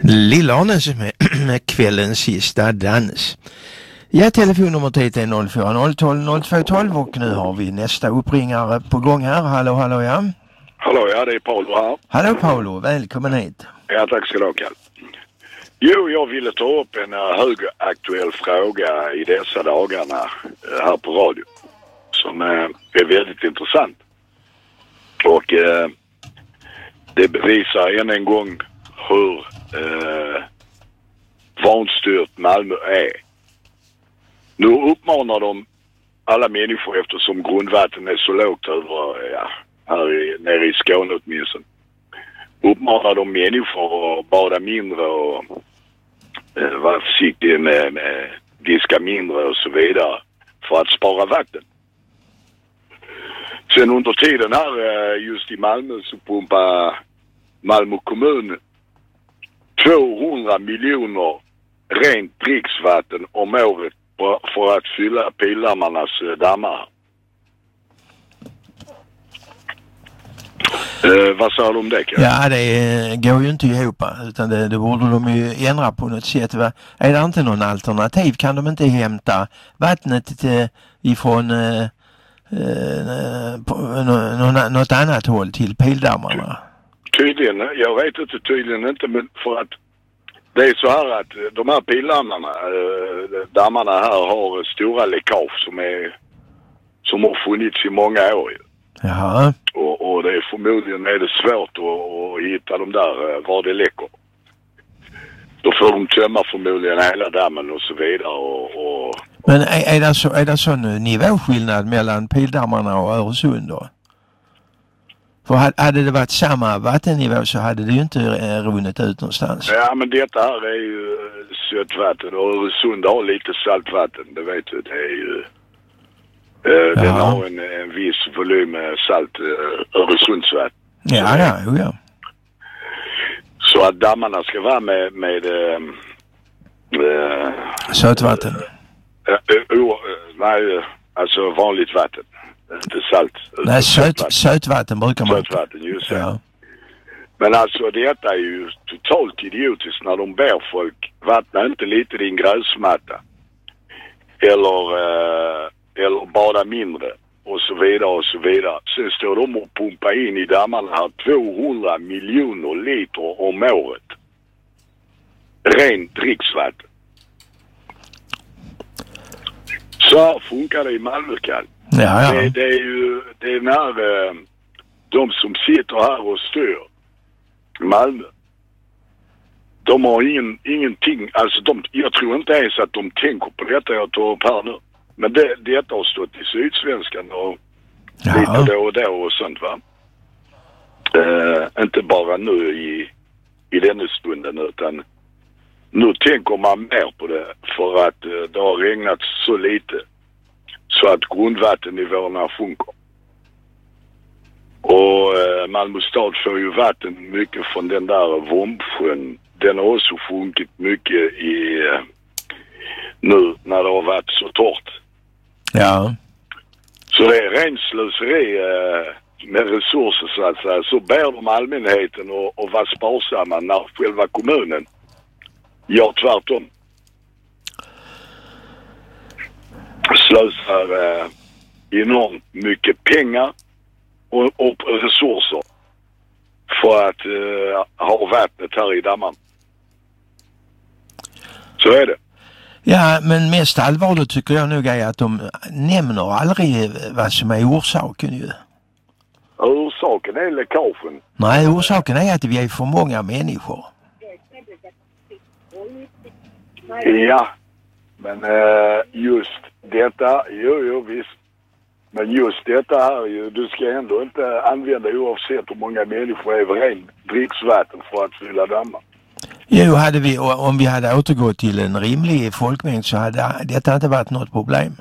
Lilla-Arne som är kvällens sista dans. Ja, telefonnummer till är 040 12 02 12 och nu har vi nästa uppringare på gång här. Hallå, ja. Hallå, ja, det är Paolo här. Hallå Paolo, välkommen hit. Ja, tack ska du ha, Kalle. Jo, jag ville ta upp en högaktuell fråga i dessa dagarna här på radio som är väldigt intressant. Och det bevisar än en gång hur vanstyrt Malmö är. Nu uppmanar de alla människor, eftersom grundvatten är så lågt över, här nere i Skåne åtminstone, uppmanar de människor att bada mindre och vara försiktiga med diska mindre och så vidare för att spara vatten. Sen under tiden här just i Malmö så pumpar Malmö kommun 200 miljoner rent dricksvatten om året för att fylla Pildammarnas dammar. Vad sa du om det? Ja, det går ju inte ihop, utan det borde de ju ändra på något sätt. Är det inte någon alternativ? Kan de inte hämta vattnet ifrån något annat håll till Pildammarna? Tydligen, jag vet inte, tydligen inte, men för att det är så här att de här dammarna här har stora läckage som har funnits i många år. Jaha. Och det är förmodligen är det svårt att hitta dem där var det läcker. Då får de tömma förmodligen hela dammen och så vidare. Men är det sån nivåskillnad mellan Pildammarna och Öresund då? För hade det varit samma vattennivå så hade det ju inte runnit ut någonstans. Ja, men detta här är ju sötvatten och Öresund har lite saltvatten, det vet du. Det är ju... den har en viss volym salt Öresundsvatten. Ja. Så att dammarna ska vara med sötvatten? Nej, alltså vanligt vatten. Inte salt. Nej, sötvatten brukar man. Sötvatten, just det. Ja. Men alltså detta är ju totalt idiotiskt när de ber folk vattna inte lite din gräsmatta. Eller bada mindre. Och så vidare och så vidare. Sen står de och pumpar in i dammarna här 200 miljoner liter om året. Rent dricksvatten. Så här funkar det i Malmö, Kalle. Ja. Det är när de som sitter här och styr Malmö, de har ingenting, alltså jag tror inte ens att de tänker på detta jag tar upp här nu. Men detta har stått i Sydsvenskan och lite då och då och sånt, va? Inte bara nu i denna stunden, utan nu tänker man mer på det för att det har regnat så lite så att grundvattennivåerna sjunker. Och Malmö stad får ju vatten mycket från den där Vombsjön. Den har också sjunkit mycket nu när det har varit så torrt. Ja. Så det är ren slöseri med resurser så att säga. Så ber de allmänheten och vara sparsamma när själva kommunen gör tvärtom. Slösar enormt mycket pengar och resurser för att ha vattnet här i dammen. Så är det. Ja, men mest allvarligt tycker jag nog är att de nämner aldrig vad som är orsaken ju. Orsaken är läckagen. Nej, orsaken är att vi är för många människor. Ja, men just detta, jo visst. Men just detta här, du ska ändå inte använda oavsett hur många människor är ren dricksvatten för att fylla dammar. Jo, om vi hade återgått till en rimlig folkmängd så hade detta inte varit något problem.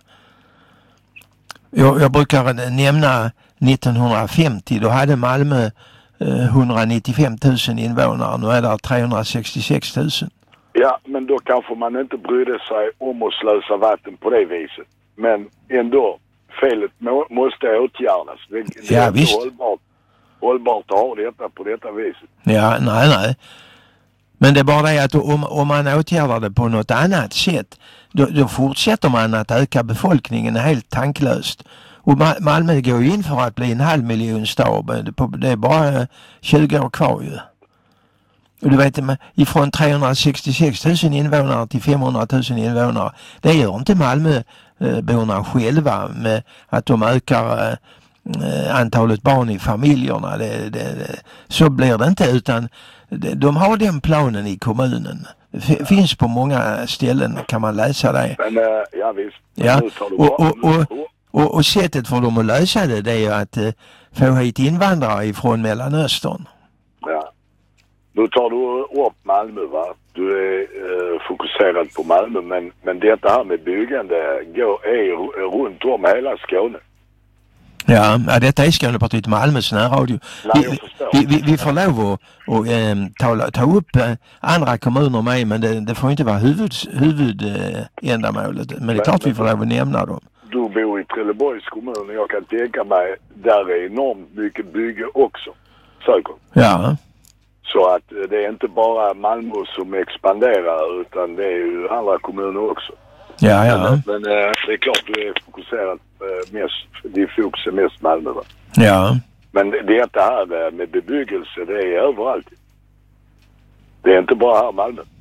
Jag brukar nämna 1950, då hade Malmö 195 000 invånare, nu är det 366 000. Ja, men då kanske man inte brydde sig om att slösa vatten på det viset. Men ändå, felet måste åtgärdas. Det är inte hållbart att ha detta på detta viset. Ja, nej. Men det är bara det att om man åtgärdar det på något annat sätt, då fortsätter man att öka befolkningen helt tanklöst. Och Malmö går ju in för att bli en 500 000 stad. Det är bara 20 år kvar ju. Och du vet, ifrån 366 000 invånare till 500 000 invånare, det gör inte Malmöborna själva med att de ökar antalet barn i familjerna. Så blir det inte, utan de har den planen i kommunen. Finns på många ställen, kan man läsa det. Men ja visst. Ja, och sättet för dem att lösa det är ju att få hit invandrare ifrån Mellanöstern. Ja. Nu tar du upp Malmö, va? Du är fokuserad på Malmö, men detta här med byggande är runt om hela Skåne. Ja, detta är Skånepartiet Malmös närradio. Vi får lov att ta upp andra kommuner med, men det får inte vara huvudändamålet. Men det är klart vi får lov att nämna dem. Du bor i Trelleborgs kommun och jag kan tänka mig där är enormt mycket bygge också. Säkert. Ja. Så att det är inte bara Malmö som expanderar, utan det är ju andra kommuner också. Ja. Men det är klart du är fokuserad mest, din fokus är mest Malmö, va? Ja. Men det här med bebyggelse, det är överallt. Det är inte bara här i Malmö.